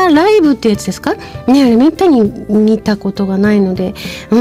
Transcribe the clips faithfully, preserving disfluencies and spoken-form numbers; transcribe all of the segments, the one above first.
アライブってやつですかね。めったに見たことがないので、うん、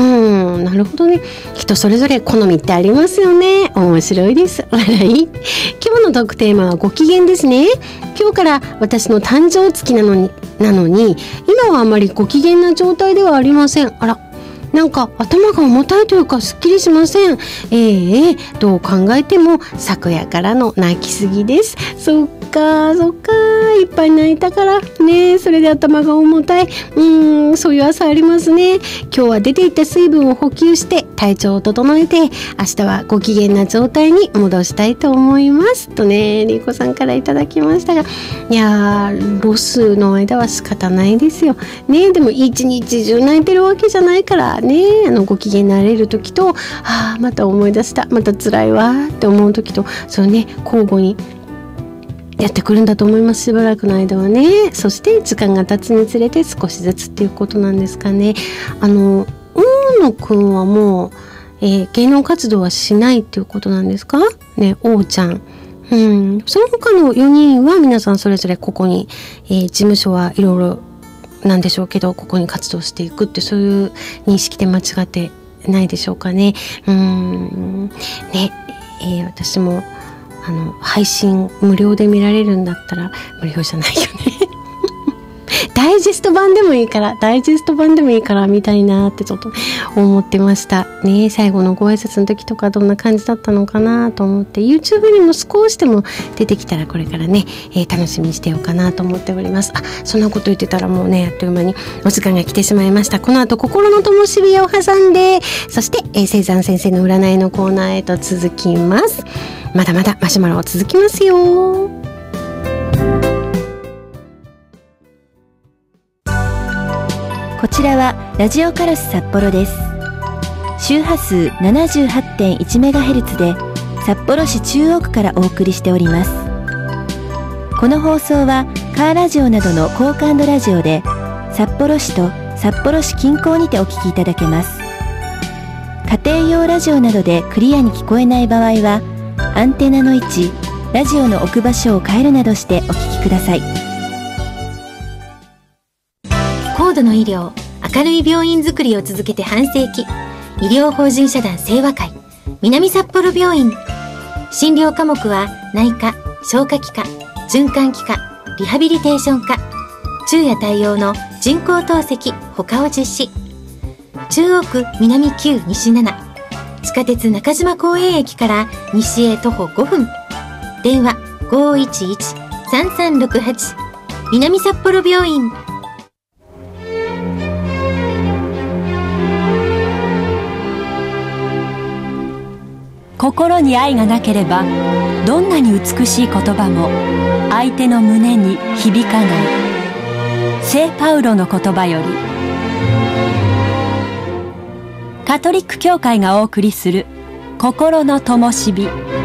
なるほどね。人それぞれ好みってありますよね。面白いです。笑い。今日のトークテーマはご機嫌ですね。今日から私の誕生月なのになのに今はあまりご機嫌な状態ではありません。あら、なんか頭が重たいというかすっきりしません。ええどう考えても昨夜からの泣きすぎです。そっかそっか、いっぱい泣いたからね。それで頭が重たい。うーん、そういう朝ありますね。今日は出ていった水分を補給して体調を整えて、明日はご機嫌な状態に戻したいと思いますとね、りこさんからいただきましたが、いやー、ロスの間は仕方ないですよね。でも一日中泣いてるわけじゃないからね。あのご機嫌になれる時と、あーまた思い出した、また辛いわって思う時と、そうね、交互にやってくるんだと思います。しばらくの間はね。そして時間が経つにつれて少しずつっていうことなんですかね。あの大野くんはもう、えー、芸能活動はしないっていうことなんですかね。王ちゃん、うん、その他のよにんは皆さんそれぞれここに、えー、事務所はいろいろなんでしょうけど、ここに活動していくって、そういう認識で間違ってないでしょうかね。うーんね、えー、私もあの配信無料で見られるんだったら無料じゃないよねダイジェスト版でもいいからダイジェスト版でもいいから見たいなってちょっと思ってましたね。最後のご挨拶の時とかどんな感じだったのかなと思って、 YouTube にも少しでも出てきたらこれからね、えー、楽しみにしてようかなと思っております。あ、そんなこと言ってたらもうね、あっという間にお時間が来てしまいました。この後心の灯火を挟んで、そして、えー、星山先生の占いのコーナーへと続きます。まだまだマシュマロ続きますよ。 こちらはラジオカラス札幌です。周波数 ななじゅうはちてんいちメガヘルツ で札幌市中央区からお送りしております。この放送はカーラジオなどの高感度ラジオで札幌市と札幌市近郊にてお聞きいただけます。家庭用ラジオなどでクリアに聞こえない場合はアンテナの位置、ラジオの置く場所を変えるなどしてお聞きください。 高度の医療、明るい病院づくりを続けて半世紀、医療法人社団清和会南札幌病院。診療科目は内科、消化器科、循環器科、リハビリテーション科、昼夜対応の人工透析、他を実施。中央区南きゅう西なな、地下鉄中島公園駅から西へ徒歩ごふん。電話 ごーいちいち さんさんろくはち 南札幌病院。 心に愛がなければどんなに美しい言葉も相手の胸に響かない。聖パウロの言葉より。カトリック教会がお送りする心の灯火。